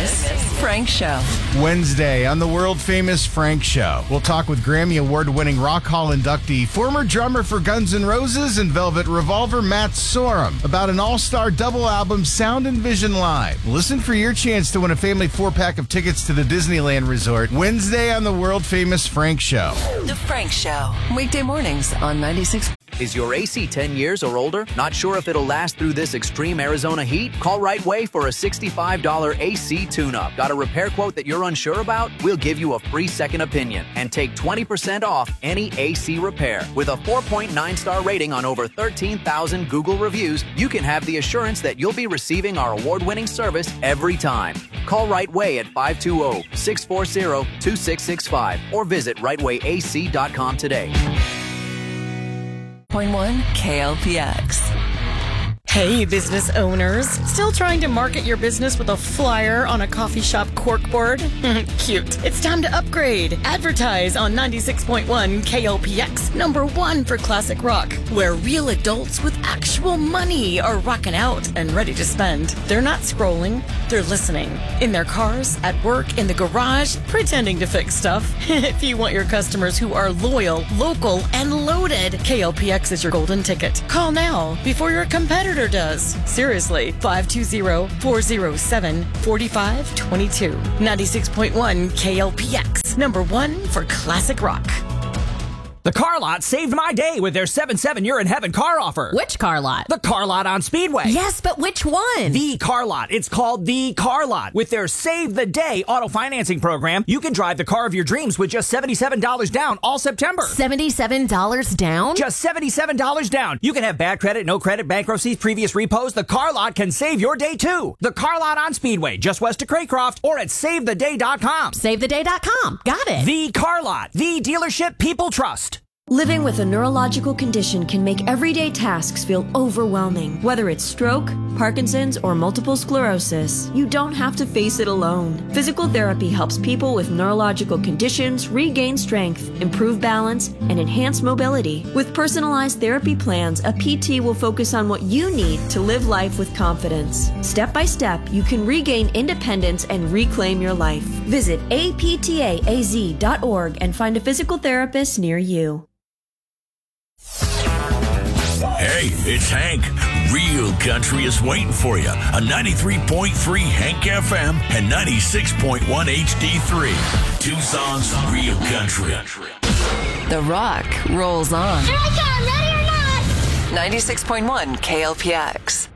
Frank Show. Wednesday on the world-famous Frank Show. We'll talk with Grammy Award-winning Rock Hall inductee, former drummer for Guns N' Roses and Velvet Revolver, Matt Sorum, about an all-star double album, Sound and Vision Live. Listen for your chance to win a family 4-pack of tickets to the Disneyland Resort. Wednesday on the world-famous Frank Show. The Frank Show. Weekday mornings on 96. Is your AC 10 years or older? Not sure if it'll last through this extreme Arizona heat? Call Right Way for a $65 AC tune-up. Got a repair quote that you're unsure about? We'll give you a free second opinion and take 20% off any AC repair. With a 4.9-star rating on over 13,000 Google reviews, you can have the assurance that you'll be receiving our award-winning service every time. Call Right Way at 520-640-2665 or visit rightwayac.com today. 1 KLPX. Hey, business owners. Still trying to market your business with a flyer on a coffee shop corkboard? Cute. It's time to upgrade. Advertise on 96.1 KLPX, #1 for classic rock, where real adults with actual money are rocking out and ready to spend. They're not scrolling, they're listening. In their cars, at work, in the garage, pretending to fix stuff. If you want your customers who are loyal, local, and loaded, KLPX is your golden ticket. Call now before your competitor does. Seriously, 520-407-4522. 96.1 KLPX, #1 for classic rock. The Car Lot saved my day with their 7/7 You're in Heaven car offer. Which car lot? The Car Lot on Speedway. Yes, but which one? The Car Lot. It's called The Car Lot. With their Save the Day auto financing program, you can drive the car of your dreams with just $77 down all September. $77 down? Just $77 down. You can have bad credit, no credit, bankruptcies, previous repos. The Car Lot can save your day too. The Car Lot on Speedway, just west of Craycroft, or at SaveTheDay.com. SaveTheDay.com. Got it. The Car Lot. The dealership people trust. Living with a neurological condition can make everyday tasks feel overwhelming. Whether it's stroke, Parkinson's, or multiple sclerosis, you don't have to face it alone. Physical therapy helps people with neurological conditions regain strength, improve balance, and enhance mobility. With personalized therapy plans, a PT will focus on what you need to live life with confidence. Step by step, you can regain independence and reclaim your life. Visit aptaaz.org and find a physical therapist near you. Hey, it's Hank. Real country is waiting for you on 93.3 Hank FM and 96.1 HD3. Tucson's Real Country. The Rock rolls on. Here I come, ready or not. 96.1 KLPX.